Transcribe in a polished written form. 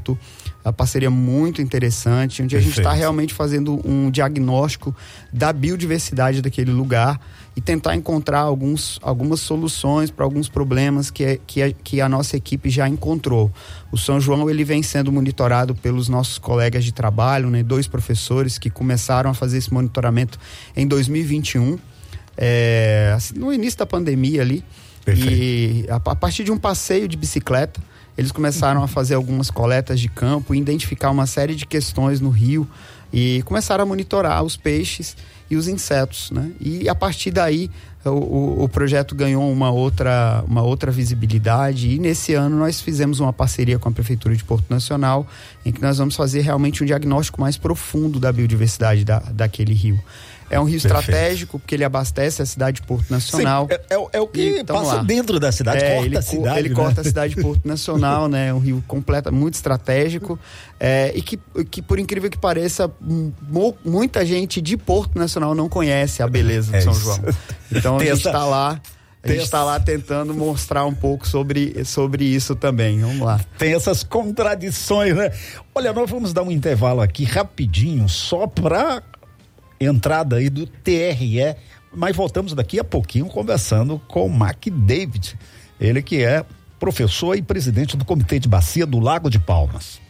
Porto, a parceria muito interessante, onde a gente está realmente fazendo um diagnóstico da biodiversidade daquele lugar e tentar encontrar algumas soluções para alguns problemas que a nossa equipe já encontrou. O São João, ele vem sendo monitorado pelos nossos colegas de trabalho, né? 2 professores que começaram a fazer esse monitoramento em 2021, no início da pandemia ali. Perfeito. E a partir de um passeio de bicicleta, eles começaram a fazer algumas coletas de campo, identificar uma série de questões no rio e começaram a monitorar os peixes e os insetos, né? E a partir daí o projeto ganhou uma outra visibilidade, e nesse ano nós fizemos uma parceria com a Prefeitura de Porto Nacional, em que nós vamos fazer realmente um diagnóstico mais profundo da biodiversidade daquele rio. É um rio estratégico, porque ele abastece a cidade de Porto Nacional. Sim, é o que passa dentro da cidade, corta a cidade. Ele corta a cidade de Porto Nacional, né? É um rio muito estratégico, e que, por incrível que pareça, muita gente de Porto Nacional não conhece a beleza do São João. Então a gente está lá tentando mostrar um pouco sobre isso também. Vamos lá. Tem essas contradições, né? Olha, nós vamos dar um intervalo aqui rapidinho, só para entrada aí do TRE, mas voltamos daqui a pouquinho conversando com o Mac David, ele que é professor e presidente do Comitê de Bacia do Lago de Palmas.